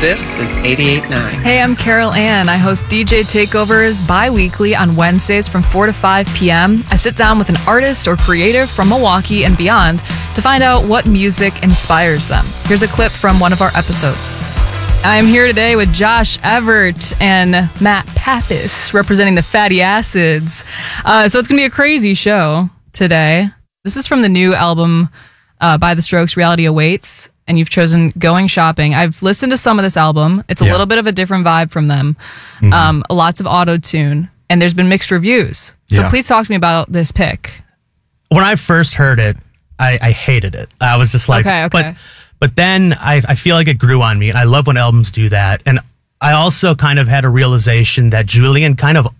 This is 88.9. Hey, I'm Carol Ann. I host DJ Takeovers bi-weekly on Wednesdays from 4 to 5 p.m. I sit down with an artist or creative from Milwaukee and beyond to find out what music inspires them. Here's a clip from one of our episodes. I'm here today with Josh Evert and Matt Pappas representing the Fatty Acids. So it's going to be a crazy show today. This is from the new album by The Strokes, Reality Awaits, and you've chosen Going Shopping. I've listened to some of this album. It's a little bit of a different vibe from them. Lots of auto-tune, and there's been mixed reviews. So please talk to me about this pick. When I first heard it, I hated it. I was just like, okay. But then I feel like it grew on me, and I love when albums do that. And I also kind of had a realization that Julian kind of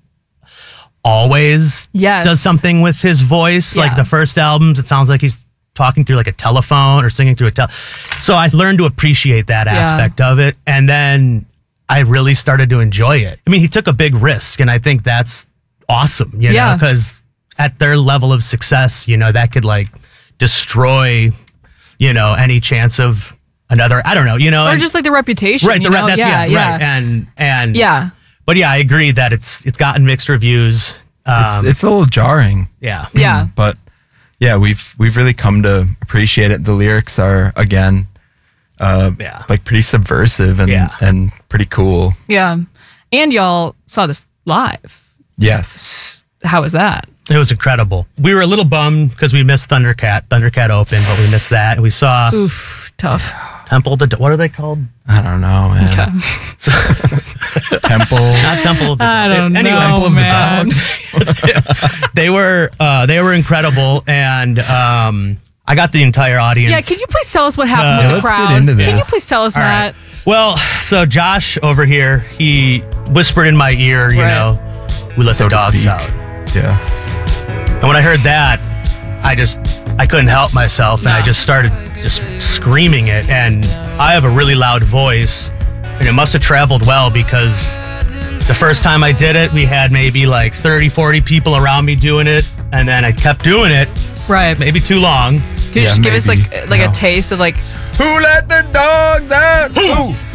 always does something with his voice. Like the first albums, it sounds like he's talking through like a telephone or singing through a So I learned to appreciate that aspect of it. And then I really started to enjoy it. I mean, he took a big risk, and I think that's awesome, you know, because at their level of success, you know, that could like destroy, you know, any chance of another, I don't know, you know. Or just like the reputation. Right, right. And but yeah, I agree that it's gotten mixed reviews. It's a little jarring. Yeah. But yeah, we've really come to appreciate it. The lyrics are again like pretty subversive and pretty cool. Yeah. And y'all saw this live. Yes. How was that? It was incredible. We were a little bummed because we missed Thundercat Open, but we missed that. And we saw tough. Temple, what are they called? I don't know, man. Okay. Temple. Not Temple. I don't know, Temple of man. the Dog. They were incredible, and I got the entire audience. Yeah, could you please tell us what happened with the crowd? Let's get into this. Can you please tell us, Matt? Right. Well, so Josh over here, he whispered in my ear, you know, we let the dogs out. Yeah. And when I heard that, I couldn't help myself, and I just started just screaming it. And I have a really loud voice, and it must have traveled well, because the first time I did it, we had maybe like 30, 40 people around me doing it, and then I kept doing it. Right. Maybe too long. Can you just give us like a taste of like, who let the dogs out? Who